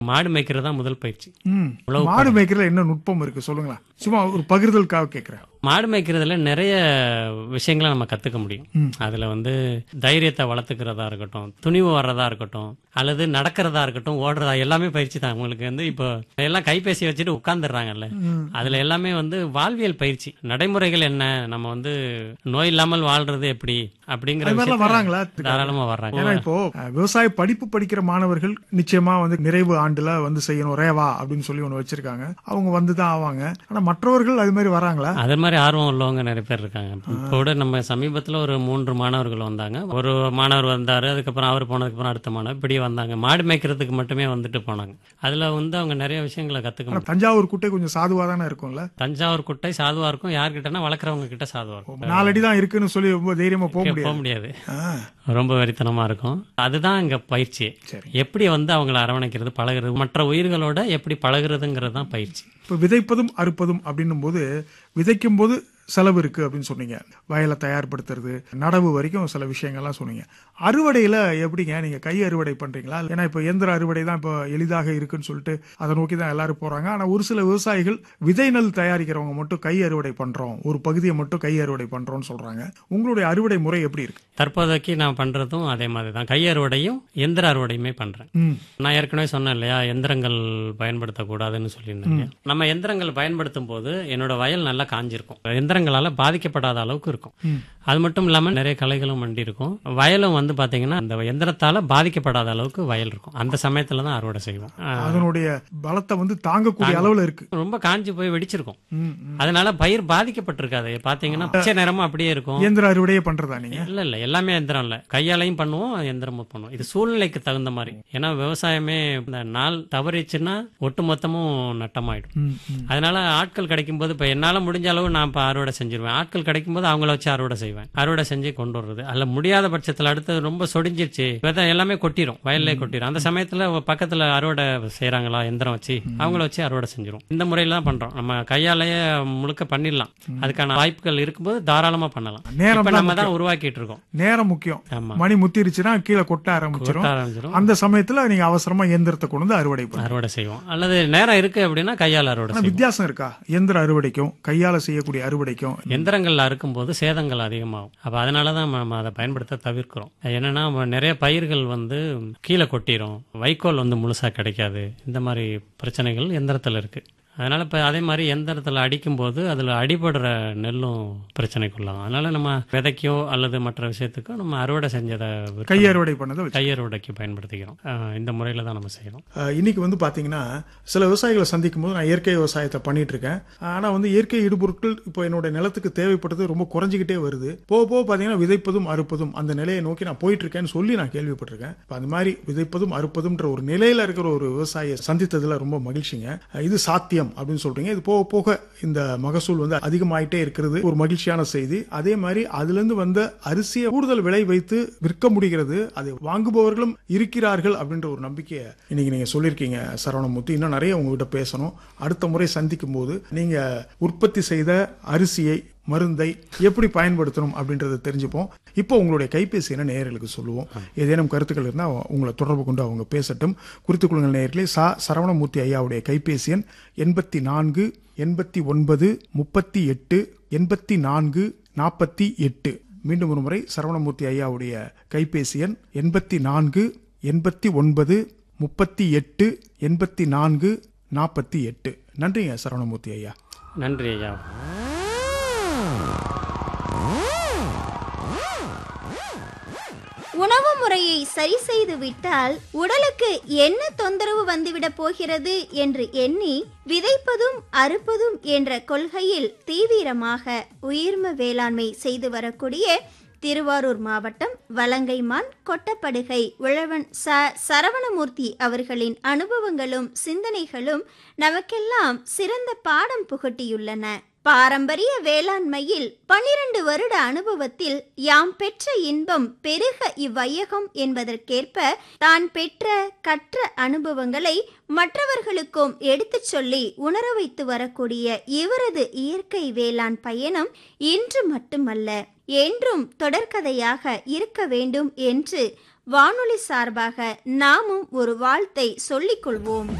மாடு மேய்க்கிறது தான் முதல் பயிற்சி. மாடு மேய்க்கிறதுல என்ன நுட்பம் இருக்கு சொல்லுங்களா? சும்மா ஒரு பகிர்தலுக்காக கேட்கிறேன். மாடு மேய்க்கிறதுல நிறைய விஷயங்களை நம்ம கத்துக்க முடியும். அதுல தைரியத்தை வளர்த்துக்கிறதா இருக்கட்டும், துணிவு வர்றதா இருக்கட்டும், அல்லது நடக்கிறதா இருக்கட்டும், ஓடுறதா, எல்லாமே பயிற்சி தான். உங்களுக்கு இப்போ எல்லாம் கைபேசி வச்சுட்டு உட்கார்ந்துடுறாங்கல்ல, அதுல எல்லாமே வாழ்வியல் பயிற்சி. நடைமுறைகள் என்ன, நம்ம நோய் இல்லாமல் வாழ்றது எப்படி அப்படிங்கிற வர்றாங்களா? தாராளமா வர்றாங்க. ஏன்னா இப்போ விவசாய படிப்பு படிக்கிற மாணவர்கள் நிச்சயமா நிறைவு ஆண்டுல செய்யணும் ரேவா அப்படின்னு சொல்லி ஒண்ணு வச்சிருக்காங்க. அவங்க வந்துதான் ஆவாங்க. ஆனா மற்றவர்கள் அது மாதிரி வராங்களா? அது மாதிரி ஆர்வம் உள்ளவங்க நிறைய பேர் இருக்காங்க. இப்போ கூட நம்ம சமீபத்துல ஒரு 3 மாணவர்கள் வந்தாங்க. ஒரு மாணவர் வந்தாரு, அதுக்கப்புறம் அவர் போனதுக்கு அப்புறம் அடுத்த மாணவர் இப்படி வந்தாங்க. மாடு மேய்க்கிறதுக்கு மட்டுமே வந்துட்டு போனாங்க. அதுல அவங்க நிறைய விஷயங்களை கத்துக்க முடியும். தஞ்சாவூர் குட்டை கொஞ்சம் சாதுவா தானே இருக்கும்ல? தஞ்சாவூர் குட்டை சாதுவா இருக்கும். யார்கிட்டனா வளர்க்குறவங்க கிட்ட சாதுவா இருக்கும். 4 அடி தான் இருக்குன்னு சொல்லி ரொம்ப தைரியமா போக முடியாது. ரொம்ப வெறித்தனமா இருக்கும். அதுதான் இங்க பயிற்சி. எப்படி அவங்களை அரவணைக்கிறது, பழகிறது, மற்ற உயிர்களோட எப்படி பழகுறதுங்கிறது தான் பயிற்சி. இப்போ விதைப்பதும் அறுப்பதும் அப்படின்னும் போது, விதைக்கும் போது செலவு இருக்கு அப்படின்னு சொன்னீங்க. வயலை தயார்படுத்துறது, நடவு வரைக்கும் சில விஷயங்கள்லாம் சொன்னீங்க. அறுவடையில எப்படிங்க நீங்க கை அறுவடை பண்றீங்களா? ஏன்னா இப்போ இயந்திர அறுவடை தான் இப்போ எளிதாக இருக்குன்னு சொல்லிட்டு அதை நோக்கி தான் எல்லாரும் போறாங்க. ஆனா ஒரு சில விவசாயிகள் விதை நெல் தயாரிக்கிறவங்க மட்டும் கை அறுவடை பண்றோம், ஒரு பகுதியை மட்டும் கை அறுவடை பண்றோம்னு சொல்றாங்க. உங்களுடைய அறுவடை முறை எப்படி இருக்கு? தற்போதைக்கு நான் பண்றதும் அதே மாதிரி தான். கை அறுவடையும் எந்திர அறுவடையுமே பண்றேன். நான் ஏற்கனவே சொன்னேன் இல்லையா, எந்திரங்கள் பயன்படுத்தக்கூடாதுன்னு சொல்லியிருந்தேன். நம்ம எந்திரங்கள் பயன்படுத்தும் போது என்னோட வயல் நல்லா காஞ்சிருக்கும். எந்திரங்களால பாதிக்கப்படாத அளவுக்கு இருக்கும். அது மட்டும் இல்லாம நிறைய களைகளும் மண்டி இருக்கும். வயலும் பாத்தீங்கன்னா அந்த எந்திரத்தால பாதிக்கப்படாத அளவுக்கு வயல் இருக்கும். அந்த சமயத்துல தான் அறுவடை செய்வோம். அதனுடைய பலத்தை தாங்கக்கூடிய அளவுல இருக்கு. ரொம்ப காஞ்சி போய் வெடிச்சிருக்கும். அதனால பயிர் பாதிக்கப்பட்டிருக்காது. பாத்தீங்கன்னா பச்சை நேரமா அப்படியே இருக்கும். இயந்திர அறுவடையே பண்றதா நீங்க? இல்ல எல்லாமே எந்திரம் இல்ல, கையாலையும் பண்ணுவோம், எந்திரமும் பண்ணுவோம். இது சூழ்நிலைக்கு தகுந்த மாதிரி. ஏன்னா விவசாயமே இந்த நாள் தவறிச்சுன்னா ஒட்டு மொத்தமும் நட்டமாயிடும். அதனால ஆட்கள் கிடைக்கும் போது இப்ப என்னால முடிஞ்ச அளவு நான் இப்ப அறுவடை செஞ்சிருவேன். ஆட்கள் கிடைக்கும் போது அவங்கள வச்சு அறுவடை செய்வேன். அறுவடை செஞ்சு கொண்டு வர்றது. அல்ல முடியாத பட்சத்துல அடுத்து ரொம்ப சொடிஞ்சிருச்சு, விதை எல்லாமே கொட்டிரும், வயல்லே கொட்டிரும். அந்த சமயத்துல பக்கத்துல அறுவடை செய்யறாங்களா எந்திரம் வச்சு, அவங்கள வச்சு அறுவடை செஞ்சிரும். இந்த முறையில தான் பண்றோம். நம்ம கையாலேயே முழுக்க பண்ணிடலாம். அதுக்கான வாய்ப்புகள் இருக்கும்போது தாராளமா பண்ணலாம். நேரம் நம்ம தான் உருவாக்கிட்டு இருக்கோம். நேரம் முக்கியம். மணி முத்திருச்சுன்னா கீழே கொட்ட ஆரம்பிச்சிடும். அந்த சமயத்துல நீங்க அவசரமா எந்திரத்தை கொண்டு அறுவடை செய்வோம். அல்லது நேரம் இருக்கு அப்படின்னா கையால அறுவடை. வித்தியாசம் இருக்கா எந்திர அறுவடைக்கும் கையால செய்யக்கூடிய அறுவடைக்கும்? எந்திரங்கள்ல இருக்கும்போது சேதங்கள் அதிகமாகும். அப்ப அதனாலதான் நம்ம அதை பயன்படுத்த தவிர்க்கிறோம். என்னன்னா நிறைய பயிர்கள் கீழே கொட்டிரும், வைக்கோல் முழுசா கிடைக்காது. இந்த மாதிரி பிரச்சனைகள் எந்திரத்துல இருக்கு. அதனால இப்ப அதே மாதிரி எந்திரத்துல அடிக்கும் போது அதுல அடிபடுற நெல்லும் பிரச்சனைக்குள்ளாகும். அதனால நம்ம விதைக்கோ அல்லது மற்ற விஷயத்துக்கோ நம்ம அறுவடை செஞ்சதை கையறுவடை பண்ணதை கையறுவடைக்கு பயன்படுத்திக்கிறோம். இந்த முறையில தான் நம்ம செய்யறோம். இன்னைக்கு பாத்தீங்கன்னா சில விவசாயிகளை சந்திக்கும் போது நான் இயற்கை விவசாயத்தை பண்ணிட்டு இருக்கேன். ஆனா இயற்கை இடுபொருட்கள் இப்போ என்னோட நிலத்துக்கு தேவைப்பட்டது ரொம்ப குறைஞ்சிக்கிட்டே வருது. போக போக பாத்தீங்கன்னா விதைப்பதும் அறுப்பதும் அந்த நிலையை நோக்கி நான் போயிட்டு இருக்கேன்னு சொல்லி நான் கேள்விப்பட்டிருக்கேன். அந்த மாதிரி விதைப்பதும் அறுப்பதும்ன்ற ஒரு நிலையில இருக்கிற ஒரு விவசாயியை சந்தித்ததுல ரொம்ப மகிழ்ச்சிங்க. இது சாத்தியம் அப்படின்னு சொல்றீங்க. இது போக போக இந்த மகசூல் அதிகமாயிட்டே இருக்கிறது ஒரு மகிழ்ச்சியான செய்தி. அதே மாதிரி அதுல இருந்து வந்த அரிசியை கூடுதல் விலை வைத்து விற்க முடிகிறது, அதை வாங்குபவர்களும் இருக்கிறார்கள் அப்படின்ற ஒரு நம்பிக்கையை இன்னைக்கு நீங்க சொல்லியிருக்கீங்க சரவணமூர்த்தி. இன்னும் நிறைய உங்ககிட்ட பேசணும். அடுத்த முறை சந்திக்கும் போது நீங்க உற்பத்தி செய்த அரிசியை, மருந்தை எப்படி பயன்படுத்தணும் அப்படின்றத தெரிஞ்சுப்போம். இப்போ உங்களுடைய கைபேசி என்ன நேயர்களுக்கு சொல்லுவோம். ஏதேனும் கருத்துக்கள் இருந்தால் உங்களை தொடர்பு கொண்டு அவங்க பேசட்டும். குறித்துக் கொள்ளுங்கள் நேயர்களே. சரவணமூர்த்தி ஐயாவுடைய கைபேசி எண் 84 89 38 84 48. மீண்டும் ஒரு முறை சரவணமூர்த்தி ஐயாவுடைய கைபேசி எண் 84 89 38 84 48. நன்றிங்க சரவணமூர்த்தி ஐயா. நன்றி ஐயா. உணவு முறையை சரி செய்து விட்டால் உடலுக்கு என்ன தொந்தரவு வந்துவிடப் போகிறது என்று எண்ணி விதைப்பதும் அறுப்பதும் என்ற கொள்கையில் தீவிரமாக உயிர்ம வேளாண்மை செய்து வரக்கூடிய திருவாரூர் மாவட்டம் வலங்கைமான் கொட்டப்படுகை உழவன் சரவணமூர்த்தி அவர்களின் அனுபவங்களும் சிந்தனைகளும் நமக்கெல்லாம் சிறந்த பாடம் புகட்டியுள்ளன. பாரம்பரிய வேளாண்மையில் 12 வருட அனுபவத்தில் யாம் பெற்ற இன்பம் பெருக இவ்வையகம் என்பதற்கேற்ப தான் பெற்ற கற்ற அனுபவங்களை மற்றவர்களுக்கும் எடுத்துச் சொல்லி உணர வைத்து வரக்கூடிய இவரது இயற்கை வேளாண் பயணம் இன்று மட்டுமல்ல என்றும் தொடர்கதையாக இருக்க வேண்டும் என்று வானொலி சார்பாக நாமும் ஒரு வாழ்த்தை சொல்லிக் கொள்வோம்.